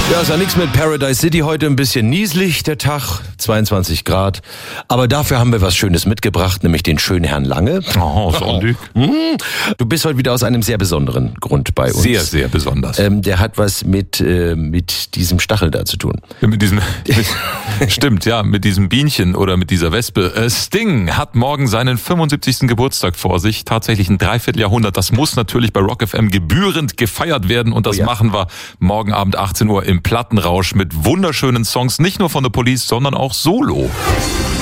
Ja, ist ja nichts mit Paradise City. Heute ein bisschen nieselig, der Tag, 22 Grad. Aber dafür haben wir was Schönes mitgebracht, nämlich den schönen Herrn Lange. Oh, Sondig. Du bist heute wieder aus einem sehr besonderen Grund bei uns. Sehr, sehr besonders. Der hat was mit diesem Stachel da zu tun. Ja, stimmt, ja, mit diesem Bienchen oder mit dieser Wespe. Sting hat morgen seinen 75. Geburtstag vor sich. Tatsächlich ein Dreivierteljahrhundert. Das muss natürlich bei Rock FM gebührend gefeiert werden. Und das machen wir morgen Abend 18 Uhr im Plattenrausch mit wunderschönen Songs. Nicht nur von The Police, sondern auch solo.